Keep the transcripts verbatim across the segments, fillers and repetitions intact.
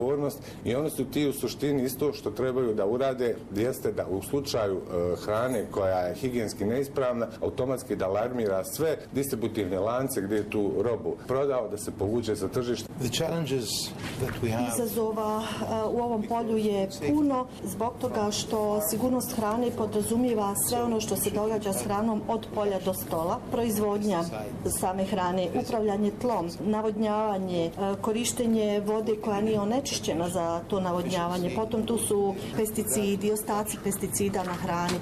I oni su ti u suštini isto što trebaju da urade, jeste da u slučaju e, hrane koja je higijenski neispravna, automatski da alarmira sve distributivne lance gdje je tu robu prodao, da se povuče sa tržišta. Izazova u ovom polju je puno zbog toga što sigurnost hrane podrazumijeva sve ono što se događa s hranom od polja do stola, proizvodnja same hrane, upravljanje tlom, navodnjavanje, korištenje vode koja nije onečišćena za to navodnjavanje. Potom tu su pesticidi, ostaci pesticida na hrani.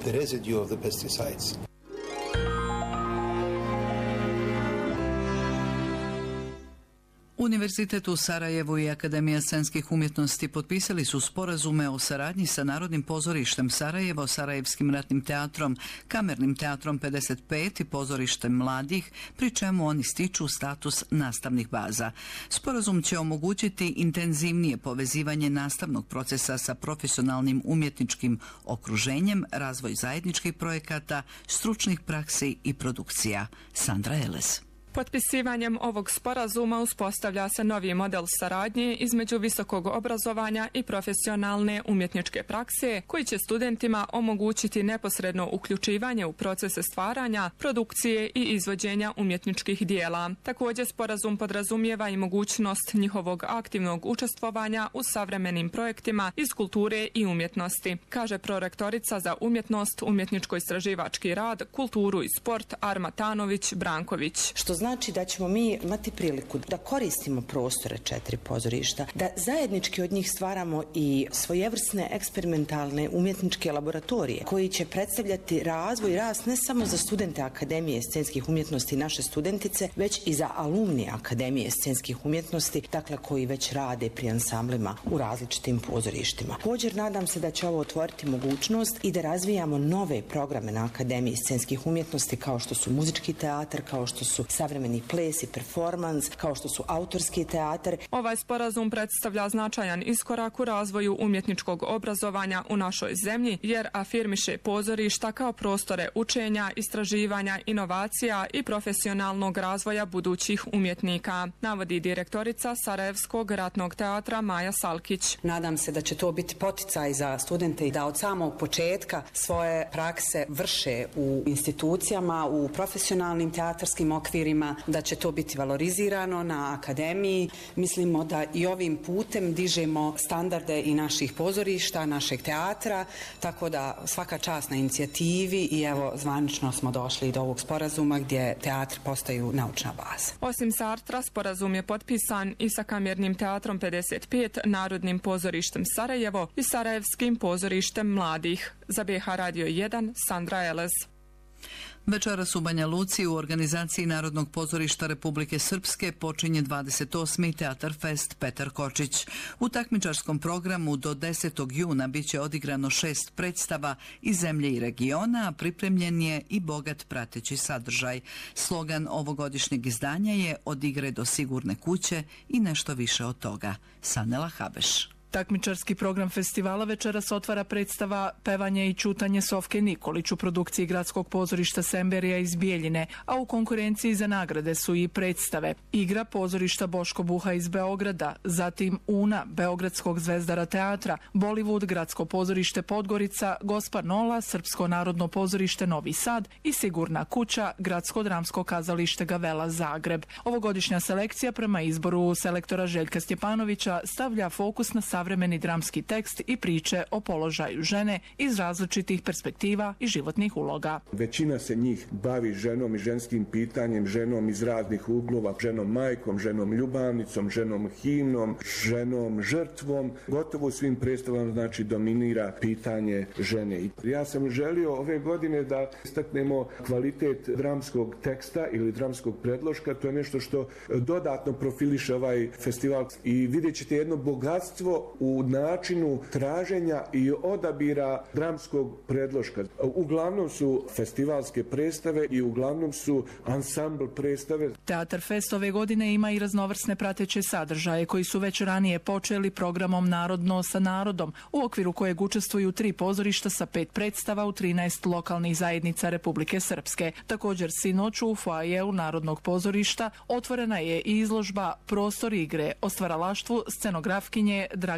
Univerzitet u Sarajevu i Akademija scenskih umjetnosti potpisali su sporazume o saradnji sa Narodnim pozorištem Sarajevo, Sarajevskim ratnim teatrom, Kamernim teatrom pedeset pet i pozorištem mladih, pri čemu oni stiču status nastavnih baza. Sporazum će omogućiti intenzivnije povezivanje nastavnog procesa sa profesionalnim umjetničkim okruženjem, razvoj zajedničkih projekata, stručnih praksi i produkcija. Sandra Eles. Potpisivanjem ovog sporazuma uspostavlja se novi model saradnje između visokog obrazovanja i profesionalne umjetničke prakse, koji će studentima omogućiti neposredno uključivanje u procese stvaranja, produkcije i izvođenja umjetničkih dijela. Također sporazum podrazumijeva i mogućnost njihovog aktivnog učestvovanja u savremenim projektima iz kulture i umjetnosti, kaže prorektorica za umjetnost, umjetničko-istraživački rad, kulturu i sport Arma Tanović Branković. Što znači da ćemo mi imati priliku da koristimo prostore četiri pozorišta, da zajednički od njih stvaramo i svojevrsne eksperimentalne umjetničke laboratorije koji će predstavljati razvoj i rast ne samo za studente Akademije scenskih umjetnosti i naše studentice, već i za alumni Akademije scenskih umjetnosti, dakle koji već rade pri ansamblima u različitim pozorištima. Također nadam se da će ovo otvoriti mogućnost i da razvijamo nove programe na Akademiji scenskih umjetnosti kao što su muzički teatar, kao što su savremeni ples i performans, kao što su autorski teatar. Ovaj sporazum predstavlja značajan iskorak u razvoju umjetničkog obrazovanja u našoj zemlji, jer afirmiše pozorišta kao prostore učenja, istraživanja, inovacija i profesionalnog razvoja budućih umjetnika, navodi direktorica Sarajevskog ratnog teatra Maja Salkić. Nadam se da će to biti poticaj za studente i da od samog početka svoje prakse vrše u institucijama, u profesionalnim teatarskim okvirima, da će to biti valorizirano na akademiji. Mislimo da i ovim putem dižemo standarde i naših pozorišta, našeg teatra, tako da svaka čast na inicijativi i evo zvanično smo došli do ovog sporazuma gdje teatri postaju naučna baza. Osim Sartra, sporazum je potpisan i sa Kamernim teatrom pedeset pet, Narodnim pozorištem Sarajevo i Sarajevskim pozorištem mladih. Za B H Radio jedan, Sandra Elez. Večeras u Banja Luci u organizaciji Narodnog pozorišta Republike Srpske počinje dvadeset osmi Teatar Fest Petar Kočić. U takmičarskom programu do desetog juna biće odigrano šest predstava iz zemlje i regiona, a pripremljen je i bogat prateći sadržaj. Slogan ovogodišnjeg izdanja je Od igre do sigurne kuće i nešto više od toga. Sanela Habeš. Takmičarski program festivala večeras otvara predstava Pevanje i čutanje Sofke Nikolić u produkciji Gradskog pozorišta Semberija iz Bijeljine, a u konkurenciji za nagrade su i predstave Igra pozorišta Boško Buha iz Beograda, zatim Una Beogradskog zvezdara teatra, Bollywood Gradsko pozorište Podgorica, Gospar Nola Srpsko narodno pozorište Novi Sad i Sigurna kuća Gradsko dramsko kazalište Gavela Zagreb. Ovogodišnja selekcija prema izboru selektora Željka Stjepanovića stavlja fokus na savremeni dramski tekst i priče o položaju žene iz različitih perspektiva i životnih uloga. Većina se njih bavi ženom i ženskim pitanjem, ženom iz raznih uglova, ženom majkom, ženom ljubavnicom, ženom himnom, ženom žrtvom. Gotovo u svim predstavama znači dominira pitanje žene. Ja sam želio ove godine da istaknemo kvalitet dramskog teksta ili dramskog predloška. To je nešto što dodatno profiliše ovaj festival i vidjet ćete jedno bogatstvo u načinu traženja i odabira dramskog predloška. Uglavnom su festivalske predstave i uglavnom su ansambl predstave. Teatar Fest ove godine ima i raznovrsne prateće sadržaje koji su već ranije počeli programom Narodno sa narodom, u okviru kojeg učestvuju tri pozorišta sa pet predstava u trinaest lokalnih zajednica Republike Srpske. Također sinoć u foajeu Narodnog pozorišta otvorena je i izložba Prostor igre o stvaralaštvu scenografkinje Dragane